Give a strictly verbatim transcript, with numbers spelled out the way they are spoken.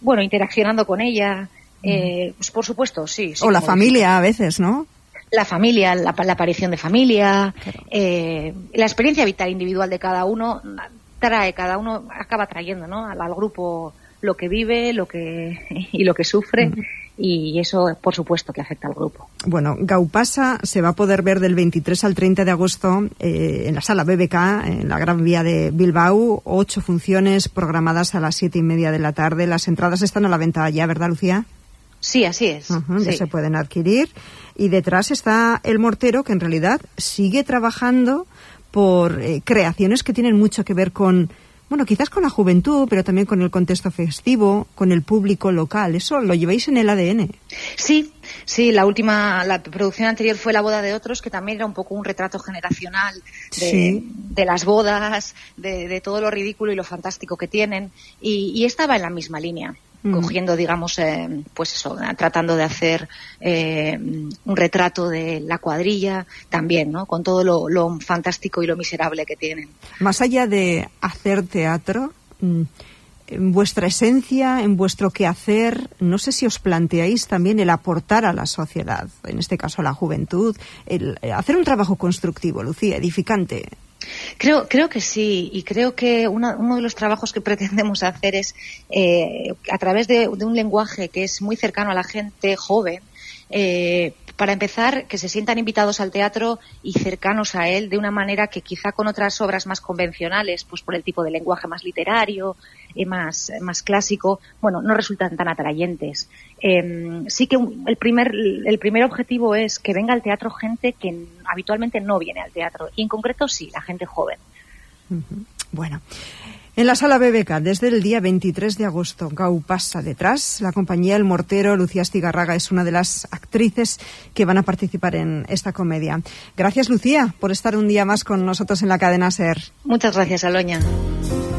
bueno, interaccionando con ella. Eh, pues por supuesto, sí. sí o la familia a veces, ¿no? La familia, la, la aparición de familia, claro. eh, la experiencia vital individual de cada uno trae, cada uno acaba trayendo, ¿no? Al, al grupo lo que vive, lo que y lo que sufre. Uh-huh. Y eso, por supuesto, que afecta al grupo. Bueno, Gaupasa se va a poder ver del veintitrés al treinta de agosto eh, en la sala B B K, en la Gran Vía de Bilbao. Ocho funciones programadas a las siete y media de la tarde. Las entradas están a la venta ya, ¿verdad, Lucía? Sí, así es. Uh-huh, sí. Ya se pueden adquirir. Y detrás está El Mortero, que en realidad sigue trabajando por eh, creaciones que tienen mucho que ver con... Bueno, quizás con la juventud, pero también con el contexto festivo, con el público local. Eso lo lleváis en el A D N. Sí, sí. La última, la producción anterior fue La boda de otros, que también era un poco un retrato generacional de, sí. de las bodas, de, de todo lo ridículo y lo fantástico que tienen. Y, y estaba en la misma línea. Cogiendo, digamos, eh, pues eso, tratando de hacer eh, un retrato de la cuadrilla también, ¿no? Con todo lo, lo fantástico y lo miserable que tienen. Más allá de hacer teatro, en vuestra esencia, en vuestro quehacer, no sé si os planteáis también el aportar a la sociedad, en este caso a la juventud, el hacer un trabajo constructivo, Lucía, edificante. Creo, creo que sí, y creo que una, uno de los trabajos que pretendemos hacer es, eh, a través de, de un lenguaje que es muy cercano a la gente joven, eh, para empezar, que se sientan invitados al teatro y cercanos a él de una manera que quizá con otras obras más convencionales, pues por el tipo de lenguaje más literario, eh, más, más clásico, bueno, no resultan tan atrayentes. Eh, sí que el primer, el primer objetivo es que venga al teatro gente que habitualmente no viene al teatro, y en concreto sí, la gente joven. Uh-huh. Bueno. En la sala B B K, desde el día veintitrés de agosto, Gaupasa detrás. La compañía El Mortero, Lucía Astigarraga, es una de las actrices que van a participar en esta comedia. Gracias, Lucía, por estar un día más con nosotros en la cadena SER. Muchas gracias, Aloña.